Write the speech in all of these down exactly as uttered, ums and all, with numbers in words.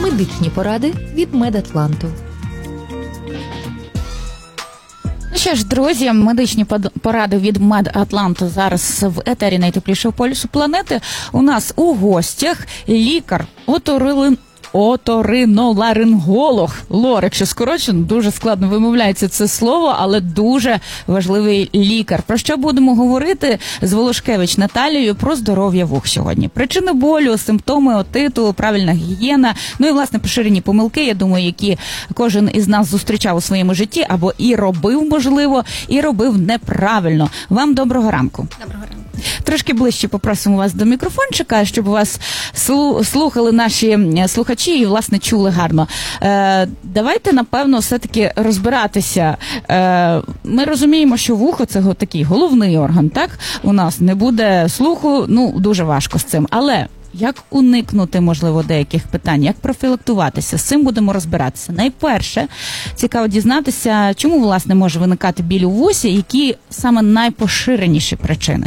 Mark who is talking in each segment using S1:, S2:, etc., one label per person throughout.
S1: Медичні поради від Медатланту.
S2: Ну що ж, друзі, медичні поради від Медатланту зараз в етері найтеплішого полюсу планети. У нас у гостях лікар оторилин. Оториноларинголог. Лор, якщо скорочено, дуже складно вимовляється це слово, але дуже важливий лікар. Про що будемо говорити з Волошкевич Наталією про здоров'я вух сьогодні? Причини болю, симптоми отиту, правильна гігієна, ну і, власне, поширені помилки, я думаю, які кожен із нас зустрічав у своєму житті, або і робив, можливо, і робив неправильно. Вам доброго ранку.
S3: Доброго ранку.
S2: Трошки ближче попросимо вас до мікрофончика, щоб вас слухали наші слухачі і, власне, чули гарно. Е, давайте, напевно, все-таки розбиратися. Е, ми розуміємо, що вухо – це такий головний орган, так? У нас не буде слуху, ну, дуже важко з цим. Але як уникнути, можливо, деяких питань, як профілактуватися, з цим будемо розбиратися. Найперше, цікаво дізнатися, чому, власне, може виникати біль у вусі, які саме найпоширеніші причини?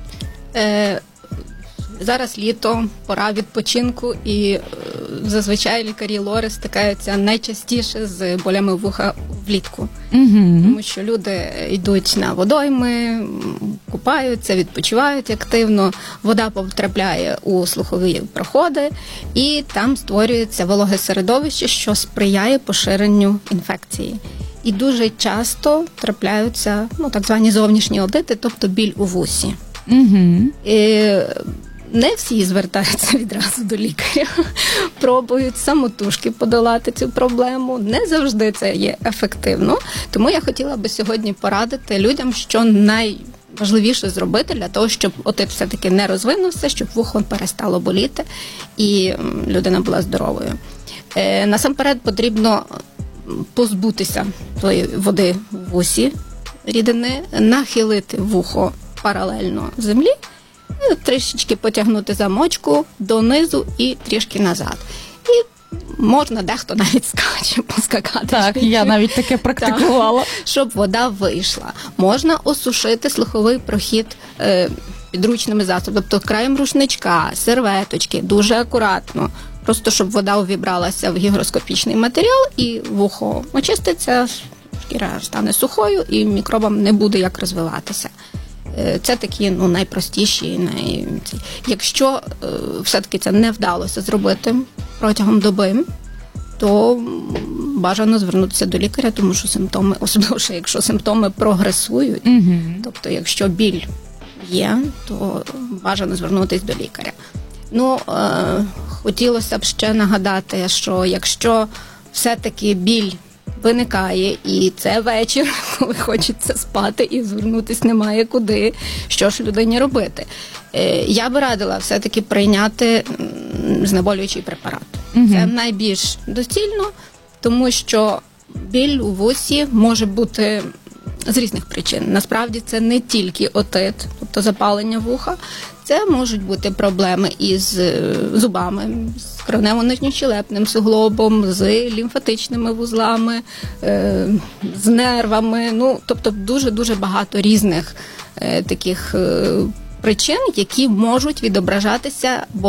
S3: Е, зараз літо, пора відпочинку, і е, зазвичай лікарі лори стикаються найчастіше з болями вуха влітку.
S2: Угу.
S3: Тому що люди йдуть на водойми, купаються, відпочивають активно, вода потрапляє у слухові проходи, і там створюється вологе середовище, що сприяє поширенню інфекції. І дуже часто трапляються, ну, так звані зовнішні одити, тобто біль у вусі.
S2: Угу.
S3: І не всі звертаються відразу до лікаря, пробують самотужки подолати цю проблему. Не завжди це є ефективно. Тому я хотіла би сьогодні порадити людям, що найважливіше зробити для того, щоб отит все-таки не розвинувся, щоб вухо перестало боліти і людина була здоровою. Е, насамперед потрібно позбутися тої води в вусі, рідини, нахилити вухо паралельно землі, трішечки потягнути замочку донизу і трішки назад. І можна, дехто навіть скаче, поскакати.
S2: Так, я навіть таке практикувала.
S3: Так, щоб вода вийшла. Можна осушити слуховий прохід е, підручними засобами, тобто краєм рушничка, серветочки, дуже акуратно. Просто щоб вода увібралася в гігроскопічний матеріал і вухо очиститься, шкіра стане сухою і мікробам не буде як розвиватися. Це такі, ну, найпростіші. Най... Якщо е, все-таки це не вдалося зробити протягом доби, то бажано звернутися до лікаря, тому що симптоми, особливо, якщо симптоми прогресують,
S2: угу.
S3: тобто якщо біль є, то бажано звернутися до лікаря. Ну, е, хотілося б ще нагадати, що якщо все-таки біль виникає, і це вечір, коли хочеться спати і звернутися немає куди, що ж людині робити. Е, я би радила все-таки прийняти знеболюючий препарат. Угу. Це найбільш доцільно, тому що біль у вусі може бути з різних причин. Насправді це не тільки отит, тобто запалення вуха, це можуть бути проблеми із зубами, з кронево-нижньощелепним суглобом, з лімфатичними вузлами, з нервами, ну, тобто дуже-дуже багато різних таких причин, які можуть відображатися